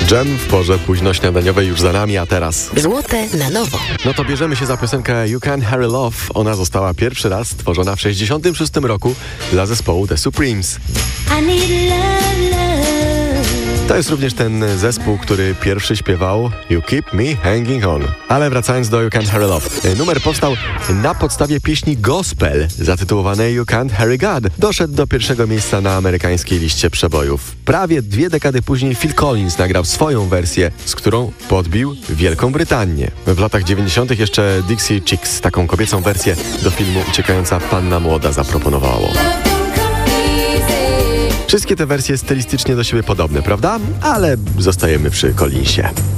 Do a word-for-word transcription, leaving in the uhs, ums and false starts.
Dżem w porze późnośniadaniowej już za nami, a teraz... Złote na nowo. No to bierzemy się za piosenkę You Can't Hurry Love. Ona została pierwszy raz stworzona w sześćdziesiątym szóstym roku dla zespołu The Supremes. I need love, love. To jest również ten zespół, który pierwszy śpiewał You Keep Me Hanging On. Ale wracając do You Can't Hurry Love. Numer powstał na podstawie pieśni gospel zatytułowanej You Can't Hurry God. Doszedł do pierwszego miejsca na amerykańskiej liście przebojów. Prawie dwie dekady później Phil Collins nagrał swoją wersję, z którą podbił Wielką Brytanię. W latach dziewięćdziesiątych jeszcze Dixie Chicks taką kobiecą wersję do filmu Uciekająca Panna Młoda zaproponowało. Wszystkie te wersje stylistycznie do siebie podobne, prawda? Ale zostajemy przy Collinsie.